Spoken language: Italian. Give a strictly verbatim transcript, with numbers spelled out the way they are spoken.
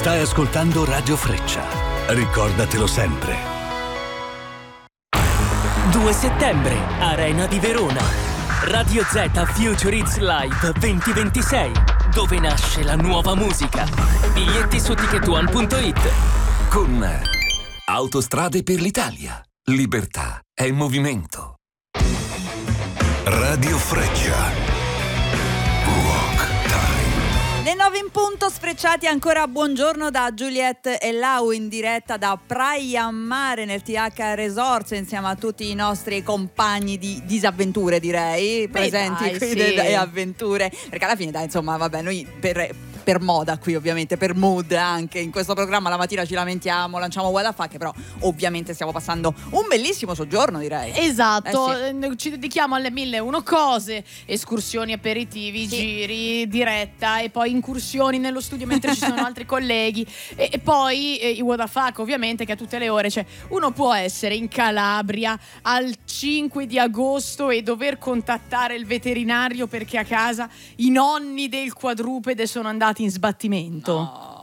Stai ascoltando Radio Freccia. Ricordatelo sempre. due settembre, Arena di Verona. Radio Z Future Hits Live duemilaventisei, dove nasce la nuova musica. Biglietti su ticket one punto it. Con Autostrade per l'Italia. Libertà è movimento. Radio Freccia. Le nove in punto, sfrecciati ancora. Buongiorno da Juliette e Lau in diretta da Praia Mare nel T H Resorts insieme a tutti i nostri compagni di disavventure, direi. Beh, presenti dai, qui sì. e avventure, perché alla fine dai, insomma, vabbè, noi per per moda qui, ovviamente, per mood anche in questo programma la mattina ci lamentiamo, lanciamo what the fuck, però ovviamente stiamo passando un bellissimo soggiorno, direi. Esatto, Eh sì. ci dedichiamo alle mille e uno cose, escursioni, aperitivi, Sì. giri, diretta e poi incursioni nello studio mentre ci sono altri colleghi e, e poi eh, i what the fuck, ovviamente, che a tutte le ore, cioè uno può essere in Calabria al cinque di agosto e dover contattare il veterinario perché a casa i nonni del quadrupede sono andati in sbattimento. No.